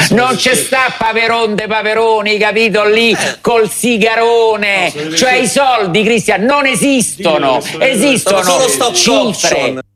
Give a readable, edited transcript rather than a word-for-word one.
Non c'è sta Paveron de Paveroni, capito, lì col sigarone. Cioè i soldi, Cristian, non esistono. Esistono sono stock cifre. option.